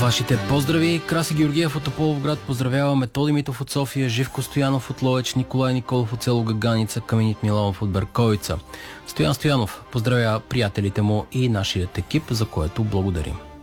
Вашите поздрави! Краси Георгиев от Тополовград поздравява Методи Митов от София, Живко Стоянов от Ловеч, Николай Николов от село Гаганица, Каменит Миланов от Берковица. Стоян Стоянов поздравява приятелите му и нашият екип, за което благодарим.